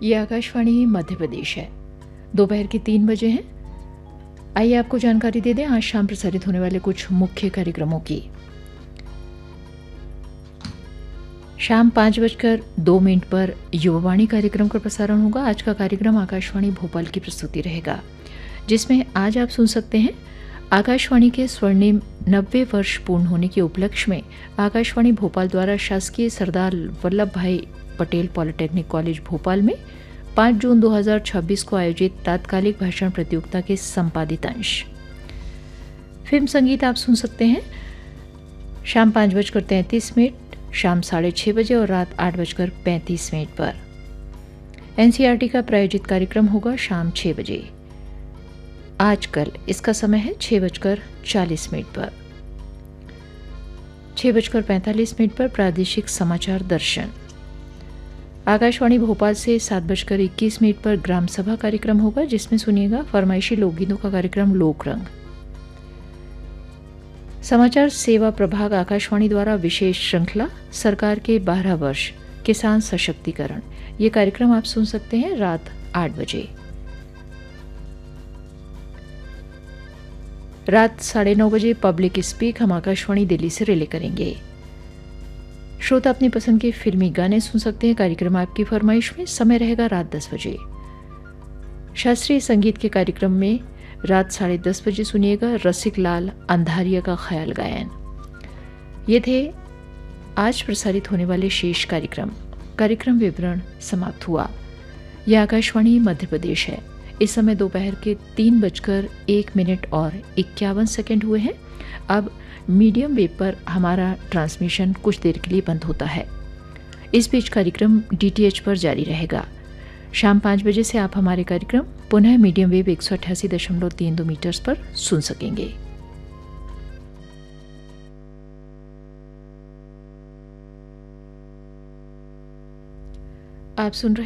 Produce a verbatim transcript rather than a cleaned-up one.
ये आकाशवाणी मध्य प्रदेश है। दोपहर के तीन बजे हैं। आइए आपको जानकारी दे दें आज शाम प्रसारित होने वाले कुछ मुख्य कार्यक्रमों की। शाम पाँच बजकर दो मिनट पर युवावाणी कार्यक्रम का प्रसारण होगा। आज का कार्यक्रम आकाशवाणी भोपाल की प्रस्तुति रहेगा, जिसमें आज आप सुन सकते हैं आकाशवाणी के स्वर्णिम नब्बे वर्ष पूर्ण होने के उपलक्ष्य में आकाशवाणी भोपाल द्वारा शासकीय सरदार वल्लभ भाई पटेल पॉलिटेक्निक कॉलेज भोपाल में पाँच जून दो हज़ार छब्बीस को आयोजित तात्कालिक भाषण प्रतियोगिता के संपादित अंश। फिल्म संगीत आप सुन सकते हैं शाम पाँच बजकर तैंतीस मिनट, शाम साढ़े छः बजे और रात आठ बजकर पैंतीस मिनट पर। एनसीईआरटी का प्रायोजित कार्यक्रम होगा शाम छः बजे। आजकल इसका समय है छः बजकर चालीस मिनट पर। छः बजकर पैंतालीस मिनट पर प्रादेशिक समाचार दर्शन। आकाशवाणी भोपाल से सात बजकर इक्कीस मिनट पर ग्राम सभा कार्यक्रम होगा, जिसमें सुनिएगा फरमाइशी लोकगीतों का कार्यक्रम लोकरंग। समाचार सेवा प्रभाग आकाशवाणी द्वारा विशेष श्रृंखला सरकार के बारह वर्ष किसान सशक्तिकरण, ये कार्यक्रम आप सुन सकते हैं रात आठ बजे। रात साढ़े नौ बजे पब्लिक स्पीक हम आकाशवाणी दिल्ली से रिले करेंगे। श्रोता अपनी पसंद के फिल्मी गाने सुन सकते हैं। कार्यक्रम आपकी फरमाइश में समय रहेगा रात दस बजे। शास्त्रीय संगीत के कार्यक्रम में रात साढ़े दस बजे सुनिएगा रसिक लाल अंधारिया का ख्याल गायन। ये थे आज प्रसारित होने वाले शेष कार्यक्रम। कार्यक्रम विवरण समाप्त हुआ। यह आकाशवाणी मध्य प्रदेश है। इस समय दोपहर के तीन बजकर एक मिनट और इक्यावन सेकेंड हुए हैं। अब मीडियम वेव पर हमारा ट्रांसमिशन कुछ देर के लिए बंद होता है। इस बीच कार्यक्रम डीटीएच पर जारी रहेगा। शाम पाँच बजे से आप हमारे कार्यक्रम पुनः मीडियम वेव एक सौ अट्ठासी दशमलव तीन दो मीटर्स पर सुन सकेंगे। आप सुन रहे